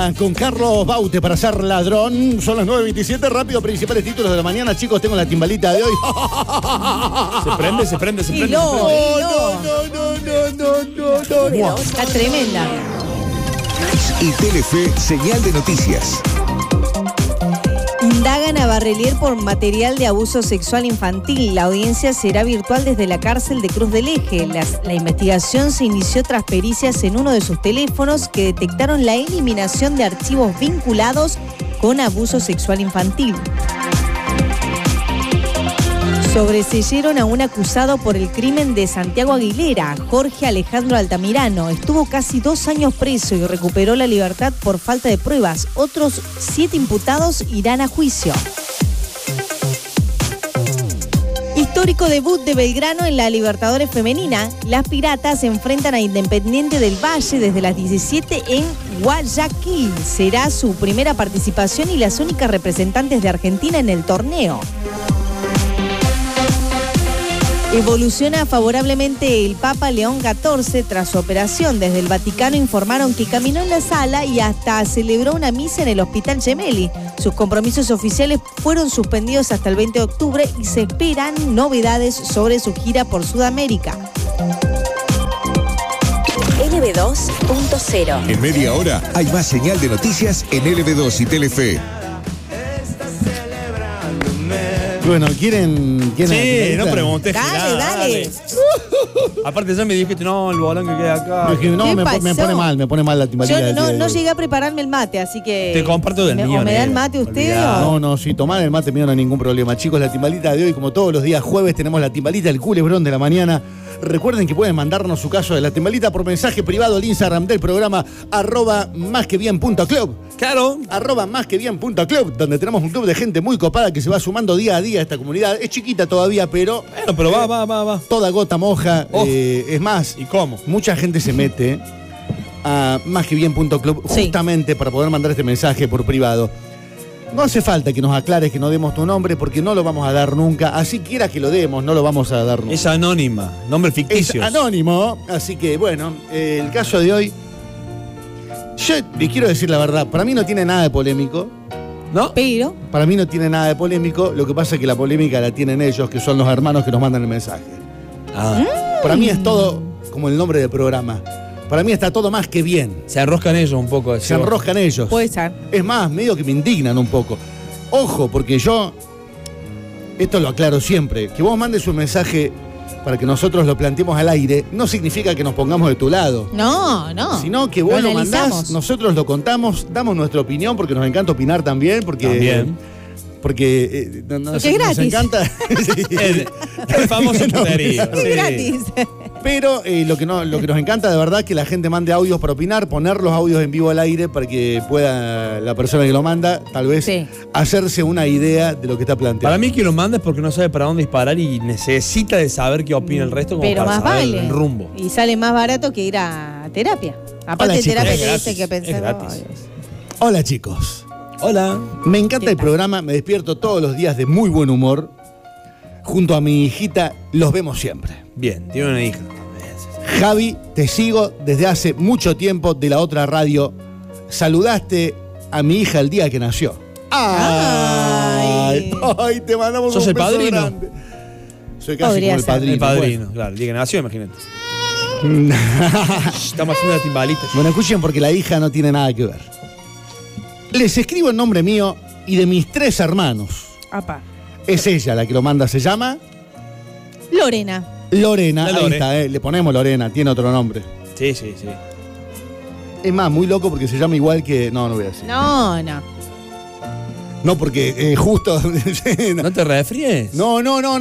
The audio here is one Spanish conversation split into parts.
Con Carlos Baute para ser ladrón. Son las 9:27. Rápido, principales títulos de la mañana. Chicos, tengo la timbalita de hoy. Se prende. No. Está tremenda. Y Telefe, señal de noticias. Indagan a Barrelier por material de abuso sexual infantil. La audiencia será virtual desde la cárcel de Cruz del Eje. La investigación se inició tras pericias en uno de sus teléfonos que detectaron la eliminación de archivos vinculados con abuso sexual infantil. Sobreseyeron a un acusado por el crimen de Santiago Aguilera, Jorge Alejandro Altamirano. Estuvo casi 2 años preso y recuperó la libertad por falta de pruebas. Otros 7 imputados irán a juicio. Histórico debut de Belgrano en la Libertadores Femenina. Las Piratas se enfrentan a Independiente del Valle desde las 17 en Guayaquil. Será su primera participación y las únicas representantes de Argentina en el torneo. Evoluciona favorablemente el Papa León XIV tras su operación. Desde el Vaticano informaron que caminó en la sala y hasta celebró una misa en el Hospital Gemelli. Sus compromisos oficiales fueron suspendidos hasta el 20 de octubre y se esperan novedades sobre su gira por Sudamérica. LB2.0. En media hora hay más señal de noticias en LB2 y Telefe. Bueno, ¿quieren Sí, no preguntes. Dale. Aparte ya me dijiste, no, el bolón que queda acá. No, me pasó? pone mal la timbalita. Yo no llegué a prepararme el mate, así que... Te comparto del mío, ¿O me da el mate usted? No, si tomar el mate mío no hay ningún problema. Chicos, la timbalita de hoy, como todos los días jueves, tenemos la timbalita, el culebrón de la mañana. Recuerden que pueden mandarnos su caso de la timbalita por mensaje privado al Instagram del programa @másquebien.club. Claro. @másquebien.club, donde tenemos un club de gente muy copada que se va sumando día a día a esta comunidad. Es chiquita todavía, pero... Bueno, pero va. Toda gota moja. Es más... ¿Y cómo? Mucha gente se mete a másquebien.club justamente para poder mandar este mensaje por privado. No hace falta que nos aclares que no demos tu nombre porque no lo vamos a dar nunca. Así quiera que lo demos, no lo vamos a dar nunca. Es anónima, nombre ficticio. Es anónimo, así que bueno, el caso de hoy, yo les quiero decir la verdad, para mí no tiene nada de polémico. ¿No? Pero... Para mí no tiene nada de polémico, lo que pasa es que la polémica la tienen ellos, que son los hermanos que nos mandan el mensaje. Para mí es todo como el nombre del programa. Para mí está todo más que bien. Se enroscan ellos un poco. Se enroscan ellos. Puede ser. Es más, medio que me indignan un poco. Ojo, porque yo, esto lo aclaro siempre, que vos mandes un mensaje para que nosotros lo planteemos al aire, no significa que nos pongamos de tu lado. No. Sino que vos lo mandás, nosotros lo contamos, damos nuestra opinión, porque nos encanta opinar también, porque... También. Porque es gratis. Nos encanta. El famoso puterío. Es gratis. Pero lo que nos encanta de verdad es que la gente mande audios para opinar, poner los audios en vivo al aire para que pueda la persona que lo manda tal vez hacerse una idea de lo que está planteando. Para mí que lo manda es porque no sabe para dónde disparar y necesita de saber qué opina el resto como pero para más saber vale. el rumbo. Y sale más barato que ir a terapia. Aparte de terapia te dice que pensé. Hola chicos. Hola. Me encanta el programa, me despierto todos los días de muy buen humor. Junto a mi hijita, los vemos siempre. Bien, tiene una hija. Javi, te sigo desde hace mucho tiempo de la otra radio. Saludaste a mi hija el día que nació. ¡Ay! Te mandamos ¿Sos un el beso padrino? grande. Soy casi como el padrino. El padrino, claro, el día que nació, imagínate. Estamos haciendo la timbalita. Bueno, escuchen porque la hija no tiene nada que ver. Les escribo en nombre mío y de mis 3 hermanos. Apa. Es ella la que lo manda, se llama... Lorena. Lorena, ahí está, le ponemos Lorena, tiene otro nombre. Sí. Es más, muy loco porque se llama igual que... No voy a decir. No. No, porque justo... ¿No te refríes? No.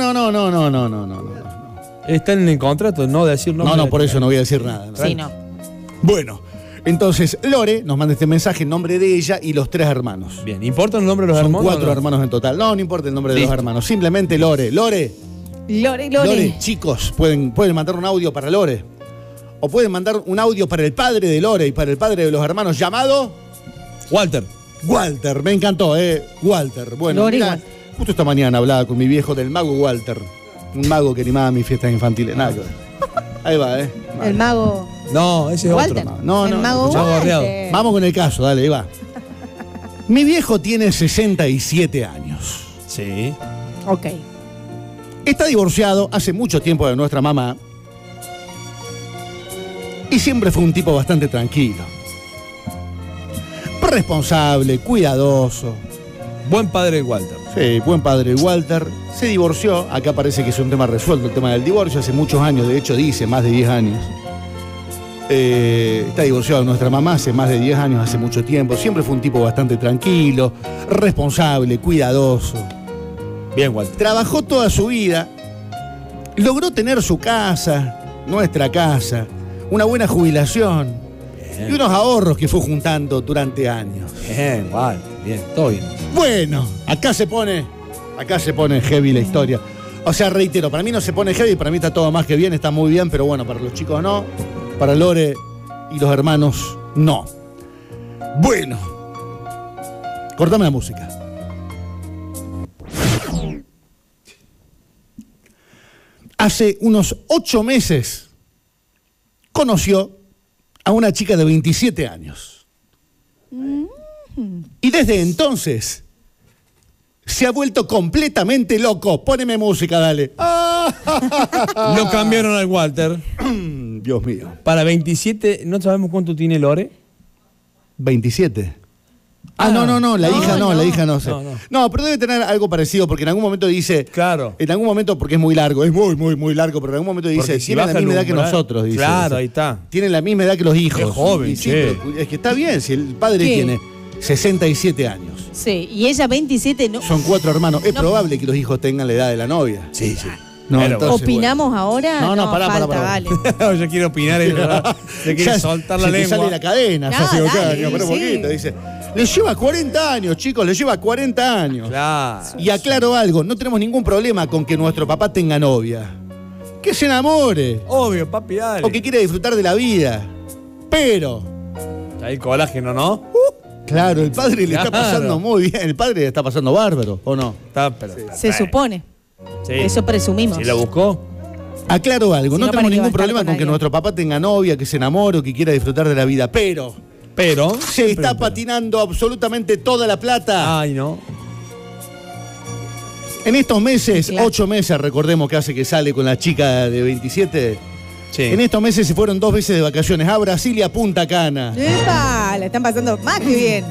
Está en el contrato, no decir nombre. No, por eso no voy a decir nada. Sí, no. Bueno, entonces Lore nos manda este mensaje en nombre de ella y los 3 hermanos. Bien, ¿importa el nombre de los Son hermanos? 4 hermanos en total. No importa el nombre de Listo. los hermanos. Simplemente Lore. Lore, chicos, pueden mandar un audio para Lore. O pueden mandar un audio para el padre de Lore y para el padre de los hermanos llamado... Walter, me encantó, Walter. Bueno, Lore mira, justo esta mañana hablaba con mi viejo del mago Walter. Un mago que animaba mis fiestas infantiles. Nada que ver. Ahí va, El mago No, ese es Walter. otro. No, El no, mago escuchá, Walter. gorreado. Vamos con el caso, dale, ahí va. Mi viejo tiene 67 años. Sí. Ok. Está divorciado hace mucho tiempo de nuestra mamá. Y siempre fue un tipo bastante tranquilo. Responsable, cuidadoso. Buen padre Walter. Sí, buen padre Walter. Se divorció. Acá parece que es un tema resuelto, el tema del divorcio. Hace muchos años, de hecho dice, más de 10 años. Está divorciado de nuestra mamá hace más de 10 años, hace mucho tiempo. Siempre fue un tipo bastante tranquilo, responsable, cuidadoso. Bien, Walter. Trabajó toda su vida. Logró tener su casa, nuestra casa, una buena jubilación y unos ahorros que fue juntando durante años. Bien, Walter. Bien, todo bien. Bueno, acá se pone heavy la historia. O sea, reitero, para mí no se pone heavy, para mí está todo más que bien, está muy bien, pero bueno, para los chicos no, para Lore y los hermanos no. Bueno, cortame la música. Hace unos 8 meses conoció a una chica de 27 años. Y desde entonces se ha vuelto completamente loco. Póneme música, dale. Lo cambiaron al Walter. Dios mío. Para 27, no sabemos cuánto tiene Lore. 27. No, la hija no sé. No. No, pero debe tener algo parecido, porque en algún momento dice. Claro. En algún momento, porque es muy largo, es muy largo, pero en algún momento dice, Porque si tienen la baja el misma edad que umbral, nosotros, dice. claro, ahí está. Tienen la misma edad que los hijos. Es joven, Y sí, che. pero es que está bien, si el padre ¿Qué? tiene 67 años. Sí, y ella 27, ¿no? Son 4 hermanos. Es No. probable que los hijos tengan la edad de la novia. Sí. No, Pero entonces, ¿Opinamos ahora? No, pará. dale. Yo quiero opinar y se quiere soltar la se te lengua. sale la cadena, No, Sofía dale, Ocaña, pero un sí. poquito. Dice, le lleva 40 años, chicos, le lleva 40 años. Claro. Y aclaro algo, no tenemos ningún problema con que nuestro papá tenga novia. Que se enamore. Obvio, papi, dale. O que quiera disfrutar de la vida. Pero, Ahí el colágeno, ¿no? claro, el padre le está Claro. pasando muy bien. El padre le está pasando bárbaro, ¿o no? Está, pero. Se supone. Sí. Eso presumimos. Si lo buscó. Aclaro algo, Si no no, ¿para tenemos qué va a ningún estar problema con con que alguien? nuestro papá tenga novia, que se enamore o que quiera disfrutar de la vida. Pero Pero. se siempre está un pero. patinando absolutamente toda la plata. Ay, no. En estos meses, Claro. 8 meses, recordemos que hace que sale con la chica de 27. Sí. En estos meses se fueron 2 veces de vacaciones a Brasil y a Punta Cana. ¡Epa! La están pasando más que bien.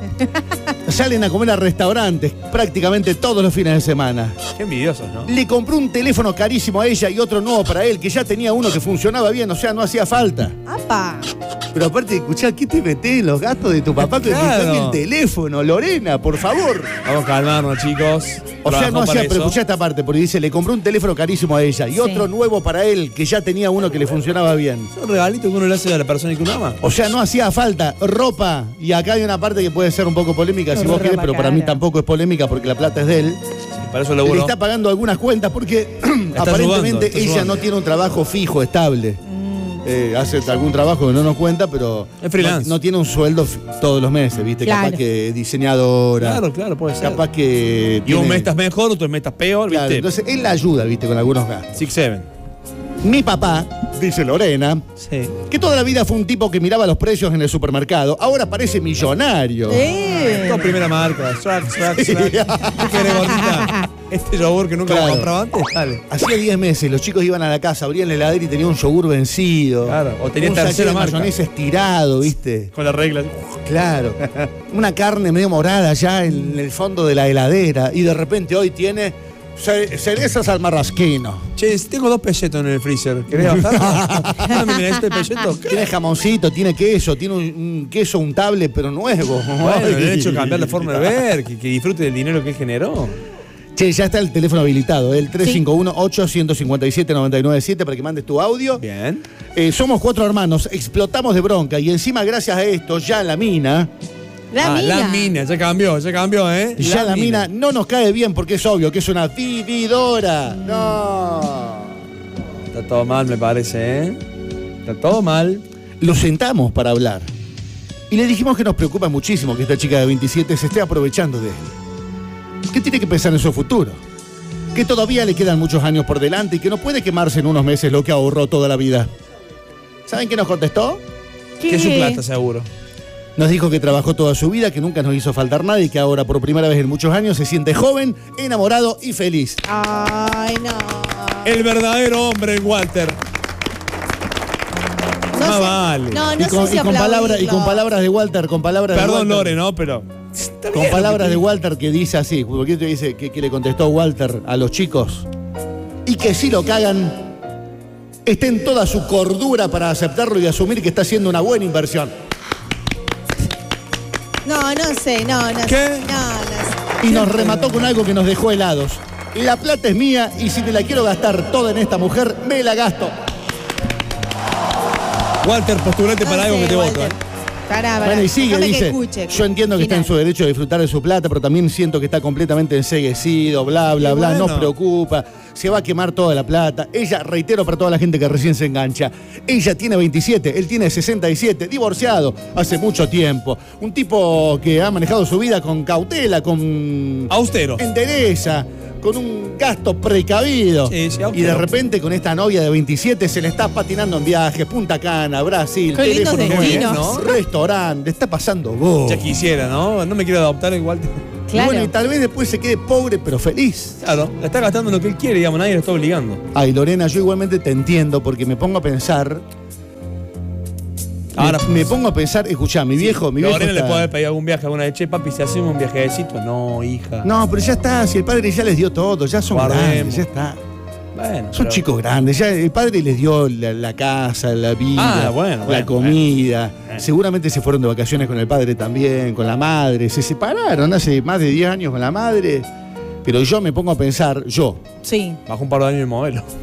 Salen a comer a restaurantes prácticamente todos los fines de semana. Qué envidiosos, ¿no? Le compró un teléfono carísimo a ella y otro nuevo para él, que ya tenía uno que funcionaba bien, o sea, no hacía falta. ¡Apa! Pero aparte, escuchá, ¿qué te metés en los gastos de tu papá que Claro. te cambie el teléfono? Lorena, por favor. Vamos a calmarnos, chicos. O sea, Trabajó no hacía, para pero eso. escuchá esta parte, porque dice, le compró un teléfono carísimo a ella y Sí. otro nuevo para él, que ya tenía uno que le funcionaba bien. Es un regalito que uno le hace a la persona que uno ama. O sea, no hacía falta ropa. Y acá hay una parte que puede ser un poco polémica si vos Ropa querés, pero para mí cara. tampoco es polémica porque la plata es de él. Para eso Le laburo. está pagando algunas cuentas porque Está aparentemente ayudando, está ella ayudando. no tiene un trabajo fijo, estable. Hace algún trabajo que no nos cuenta, pero Es freelance. No tiene un sueldo todos los meses, ¿viste? Claro. Capaz que diseñadora. Claro, puede ser. Capaz que. Y un tiene- mes estás mejor, otro mes estás peor, Claro, ¿viste? entonces él la ayuda, ¿viste? Con algunos gastos. 6-7. Mi papá, dice Lorena, Sí. que toda la vida fue un tipo que miraba los precios en el supermercado. Ahora parece millonario. Todo primera marca. Swag. ¿Qué querés, gordita? Este yogur que nunca Claro. lo compraba antes, dale. Hacía 10 meses, los chicos iban a la casa, abrían la heladera y tenía un yogur vencido. Claro, o tenía un tercera sachet de marca. mayonesa estirado, ¿viste? Con las reglas. Claro. Una carne medio morada ya en el fondo de la heladera. Y de repente hoy tiene cerezas al marrasquino. Che, tengo 2 pelletos en el freezer. ¿Querés bajar? No, mira, este pelleto. Tiene jamoncito, tiene queso, tiene un queso untable pero nuevo. Bueno, le he hecho cambiar la forma de ver, que disfrute del dinero que él generó. Che, ya está el teléfono habilitado, el 351-857-997 para que mandes tu audio. Bien. Somos 4 hermanos, explotamos de bronca y encima gracias a esto ya la mina, La mina, ya cambió, ¿eh? ya la mina no nos cae bien porque es obvio que es una vividora. No. Está todo mal, me parece, ¿eh? Está todo mal. Lo sentamos para hablar y le dijimos que nos preocupa muchísimo que esta chica de 27 se esté aprovechando de él. Que tiene que pensar en su futuro. Que todavía le quedan muchos años por delante y que no puede quemarse en unos meses lo que ahorró toda la vida. ¿Saben qué nos contestó? Que es su plata, seguro. Nos dijo que trabajó toda su vida, que nunca nos hizo faltar nada y que ahora por primera vez en muchos años se siente joven, enamorado y feliz. Ay, no. El verdadero hombre, Walter. No sé. Vale. No, no Y con, sé si y con aplaudirlo. palabras de Walter, con palabras Perdón, de Walter. Lore, ¿no? Pero. Con palabras de Walter que dice así, porque te dice que le contestó Walter a los chicos. Y que si lo cagan, esté en toda su cordura para aceptarlo y asumir que está haciendo una buena inversión. No, no sé, no sé. ¿Qué? No sé. Y nos remató con algo que nos dejó helados. La plata es mía y si me la quiero gastar toda en esta mujer, me la gasto. Walter, postulante No para algo sé, que te voto, Walter. Pará, Bueno, y sigue, déjame que dice, escuche. yo entiendo que está en su derecho de disfrutar de su plata, pero también siento que está completamente enceguecido, bla, bla, Y bla, bueno. nos preocupa, se va a quemar toda la plata. Ella, reitero para toda la gente que recién se engancha, ella tiene 27, él tiene 67, divorciado hace mucho tiempo. Un tipo que ha manejado su vida con cautela, con Austero. entereza, con un gasto precavido. Sí, austero. Y de repente con esta novia de 27 se le está patinando en viajes, Punta Cana, Brasil, Qué lindos teléfono destinos. nuevo, restaurante, le está pasando vos. Ya quisiera, ¿no? No me quiero adoptar el Walter. Y Claro. bueno, y tal vez después se quede pobre pero feliz. Claro, la está gastando en lo que él quiere, digamos, nadie lo está obligando. Ay, Lorena, yo igualmente te entiendo porque me pongo a pensar. Ahora, me pongo a pensar, escuchá, mi viejo Lorena le está- puede haber pedido algún viaje alguna vez. Che, papi, si hacemos un viajecito. No, hija. No, pero ya está, si el padre ya les dio todo, ya son Guardemos. grandes, ya está. Bueno, Son pero- chicos grandes, ya el padre les dio la casa, la vida, Bueno, la comida. bueno. Seguramente se fueron de vacaciones con el padre también, con la madre. Se separaron hace más de 10 años con la madre. Pero yo me pongo a pensar, yo, Sí. Bajó un par de años el modelo.